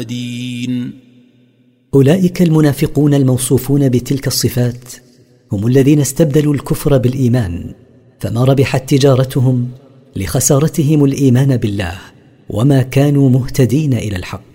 دين. أولئك المنافقون الموصوفون بتلك الصفات هم الذين استبدلوا الكفر بالإيمان، فما ربحت تجارتهم لخسارتهم الإيمان بالله، وما كانوا مهتدين إلى الحق.